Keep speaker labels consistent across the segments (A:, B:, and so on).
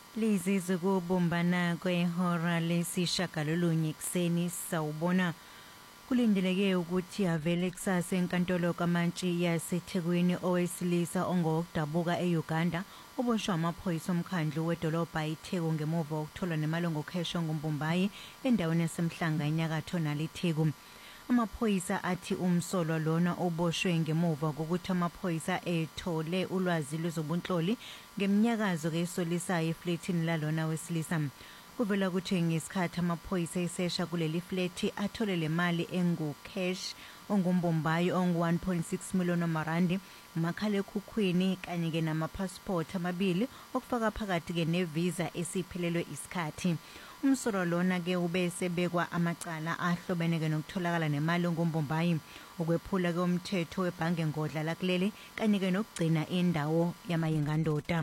A: Lezi zokubumbana kwehora lesishagalolunye kuseni sawubona kulindeleke ukuthi avele kusasa enkantolo kaMantshi yaseThekwini owesilisa ongokudabuka eUganda uboshwe amaphoyisa omkhandlu wedolobha iTheku ngemuva kokutholwa nemalungu khesho ngumbumbayi endaweni yasemhlanga enyakatho nalitheku. Amaphoyisa athi umsolwa lona oboshwe ngemuva kokuthi amaphoyisa ethole ulwazi lwezobunhloli ngeminyakazo esolisayo efletini lalona wesilisa. Kuvela ukuthi ngesikhathi amaphoyisa esesha kuleli fleti athole le mali engu-cash ongumbombayi ongu-1.6 million wamarandi, umakhalekhukhwini kanye-ke namapassport amabili okufaka phakathi-ke nevisa esiphelelwe isikhathi. Umsolwa lona-ke ube sebekwa amacala ahlobene-ke nokutholakala nemali ongumbombayi, ukwephula-ke umthetho webhange ngodla lakuleli kanye-ke nokugcina indawo yamayingandoda.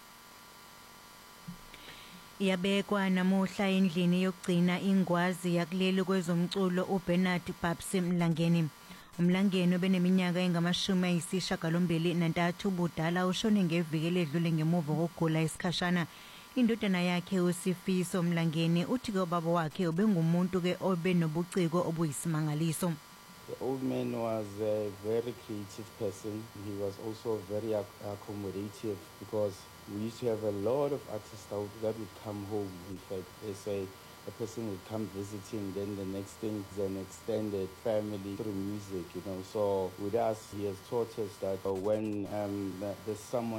A: Iyabekwa namuhla endlini yokugcina ingwazi yakuleli kwezomculo uBernard Babsi Mlangeni. Umlangeni obeneminyaka engama-83 ubudala ushone ngeviki eledlule ngemuva kokugula isikhashana. Indodana yakhe uSifiso Mlangeni uthi ke ubaba wakhe ubengumuntu-ke obenobuciko obuyisimangaliso.
B: The old man was a very creative person. He was also very accommodative because we used to have a lot of artists out that would come home. In fact, they say a person would come visiting, then the next thing is an extended family through music, So with us, he has taught us that when there's someone